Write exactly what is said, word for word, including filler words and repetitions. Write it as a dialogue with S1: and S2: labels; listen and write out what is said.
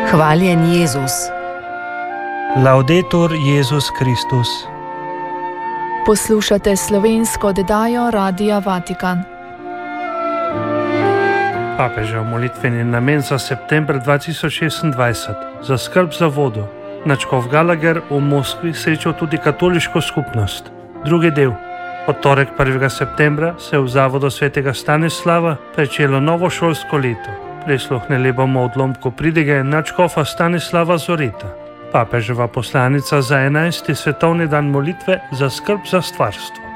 S1: Hvaljen Jezus.
S2: Laudetur Jezus Kristus.
S3: Poslušate slovensko oddajo Radia Vatikan.
S4: Papežev molitveni namen za september dva tisoč šestindvajset za skrb za vodo. Nadškof Gallagher v Moskvi srečal tudi katoliško skupnost. Drugi del. Od torek prvega septembra se je v Zavodu svetega Stanislava pričelo novo šolsko leto. Prisluhnili bomo odlomku pridige nadškofa Stanislava Zorita, papeževa poslanica za enajsti svetovni dan molitve za skrb za stvarstvo.